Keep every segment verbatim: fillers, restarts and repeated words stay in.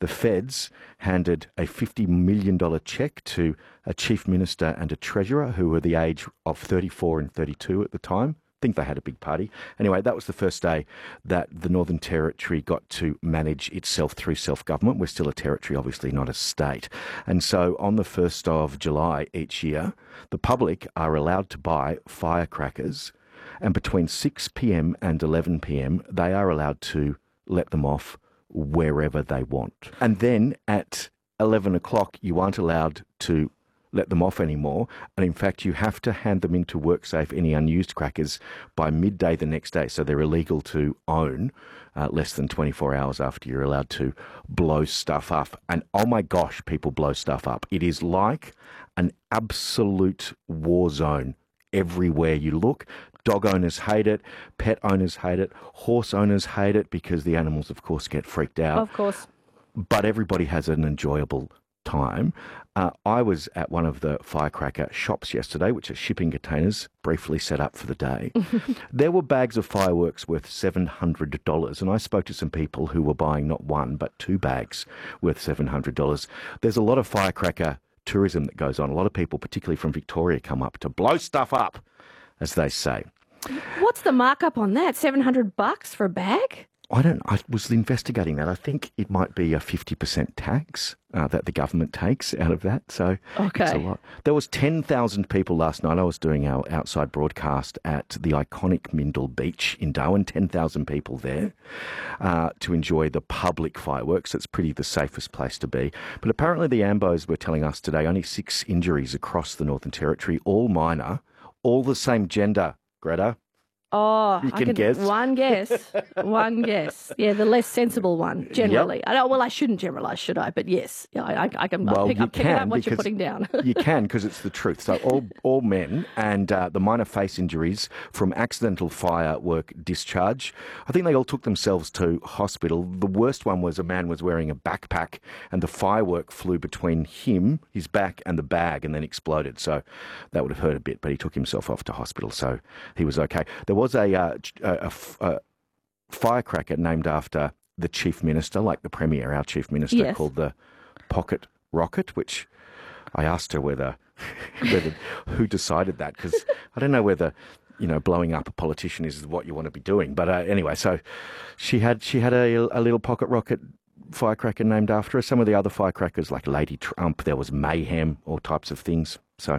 the feds handed a fifty million dollars cheque to a chief minister and a treasurer who were the age of thirty-four and thirty-two at the time. I think they had a big party. Anyway, that was the first day that the Northern Territory got to manage itself through self-government. We're still a territory, obviously, not a state. And so on the first of July each year, the public are allowed to buy firecrackers, and between six p.m. and eleven p.m, they are allowed to let them off wherever they want. And then at eleven o'clock, you aren't allowed to let them off anymore. And in fact, you have to hand them into WorkSafe, any unused crackers, by midday the next day. So they're illegal to own uh, less than twenty-four hours after you're allowed to blow stuff up. And oh my gosh, people blow stuff up. It is like an absolute war zone everywhere you look. Dog owners hate it, pet owners hate it, horse owners hate it because the animals, of course, get freaked out. Of course. But everybody has an enjoyable time. Uh, I was at one of the firecracker shops yesterday, which are shipping containers briefly set up for the day. There were bags of fireworks worth seven hundred dollars, and I spoke to some people who were buying not one, but two bags worth seven hundred dollars. There's a lot of firecracker tourism that goes on. A lot of people, particularly from Victoria, come up to blow stuff up, as they say. What's the markup on that? seven hundred bucks for a bag? I don't. I was investigating that. I think it might be a fifty percent tax uh, that the government takes out of that. So okay. It's a lot. There was ten thousand people last night. I was doing our outside broadcast at the iconic Mindel Beach in Darwin. ten thousand people there uh, to enjoy the public fireworks. It's pretty the safest place to be. But apparently the Ambos were telling us today only six injuries across the Northern Territory, all minor, all the same gender, Greta. Oh, you I can can guess. One guess. One guess. Yeah, the less sensible one, generally. Yep. I know, well, I shouldn't generalise, should I? But yes, yeah, I, I, I can well, pick, you I'm picking can up what you're putting down. You can, because it's the truth. So all, all men, and uh, the minor face injuries from accidental firework discharge, I think they all took themselves to hospital. The worst one was a man was wearing a backpack and the firework flew between him, his back, and the bag and then exploded. So that would have hurt a bit, but he took himself off to hospital, so he was okay. There was a, uh, a, a, a firecracker named after the Chief Minister, like the Premier, our Chief Minister, yes. called the Pocket Rocket, which I asked her whether, whether who decided that, because I don't know whether, you know, blowing up a politician is what you want to be doing. But uh, anyway, so she had she had a, a little pocket rocket firecracker named after her. Some of the other firecrackers, like Lady Trump, there was Mayhem, all types of things. So,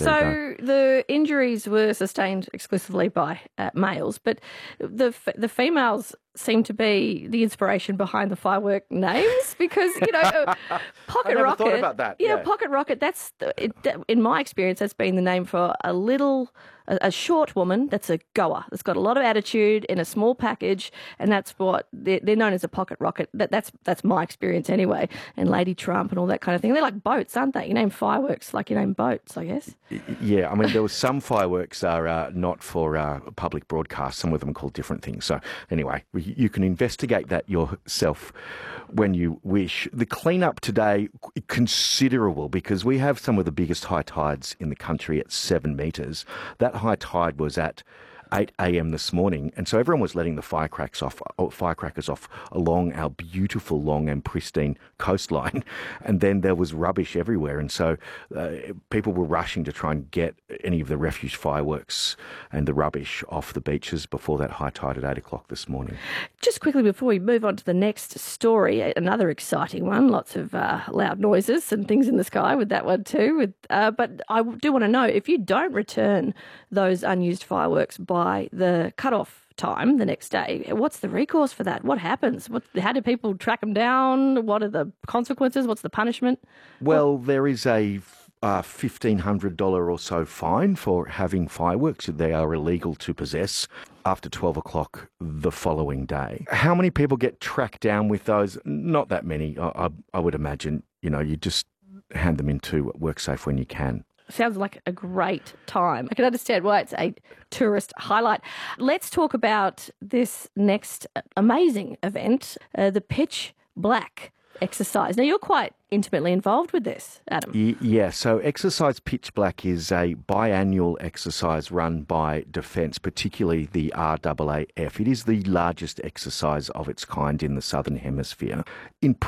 so the injuries were sustained exclusively by uh, males, but the the females seem to be the inspiration behind the firework names, because, you know, uh, Pocket I never Rocket. thought about that. Yeah, yeah. Pocket Rocket. That's the, it, that, in my experience, that's been the name for a little. A, a short woman that's a goer, that's got a lot of attitude in a small package, and that's what they're, they're known as a pocket rocket. That, that's that's my experience anyway. And Lady Trump and all that kind of thing. They're like boats, aren't they? You name fireworks like you name boats, I guess. Yeah, I mean, there was some fireworks are uh, not for uh, public broadcast. Some of them are called different things. So anyway, you can investigate that yourself when you wish. The clean-up today, considerable, because we have some of the biggest high tides in the country at seven metres. That high tide was at eight a.m. this morning, and so everyone was letting the firecrackers off, firecrackers off along our beautiful, long and pristine coastline, and then there was rubbish everywhere, and so uh, people were rushing to try and get any of the refuse fireworks and the rubbish off the beaches before that high tide at eight o'clock this morning. Just quickly before we move on to the next story, another exciting one, lots of uh, loud noises and things in the sky with that one too, with, uh, but I do want to know, if you don't return those unused fireworks by by the cut-off time the next day, what's the recourse for that? What happens? What, how do people track them down? What are the consequences? What's the punishment? Well, there is a uh, fifteen hundred dollars or so fine for having fireworks. They are illegal to possess after twelve o'clock the following day. How many people get tracked down with those? Not that many, I, I, I would imagine. You know, you just hand them into WorkSafe when you can. Sounds like a great time. I can understand why it's a tourist highlight. Let's talk about this next amazing event, uh, the Pitch Black exercise. Now, you're quite intimately involved with this, Adam. Y- yeah, so Exercise Pitch Black is a biannual exercise run by Defence, particularly the R A A F. It is the largest exercise of its kind in the Southern Hemisphere. In